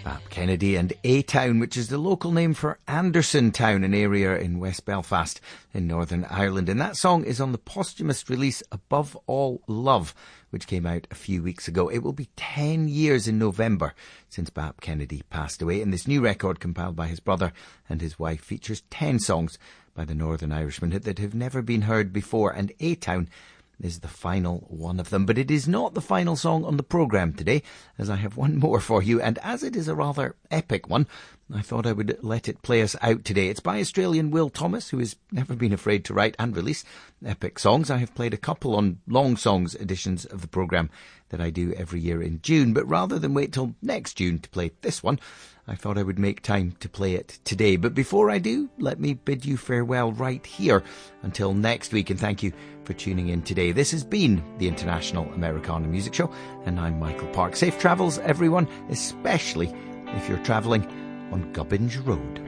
Bap Kennedy and A-Town, which is the local name for Anderson Town, an area in West Belfast in Northern Ireland. And that song is on the posthumous release Above All Love, which came out a few weeks ago. It will be 10 years in November since Bap Kennedy passed away, and this new record compiled by his brother and his wife features 10 songs by the Northern Irishman that have never been heard before, and A-Town is the final one of them. But it is not the final song on the programme today, as I have one more for you, and as it is a rather epic one, I thought I would let it play us out today. It's by Australian Will Thomas, who has never been afraid to write and release epic songs. I have played a couple on Long Songs editions of the programme that I do every year in June, but rather than wait till next June to play this one, I thought I would make time to play it today. But before I do, let me bid you farewell right here until next week, and thank you for tuning in today. This has been the International Americana Music Show, and I'm Michael Park. Safe travels, everyone, especially if you're travelling on Gubbins Road.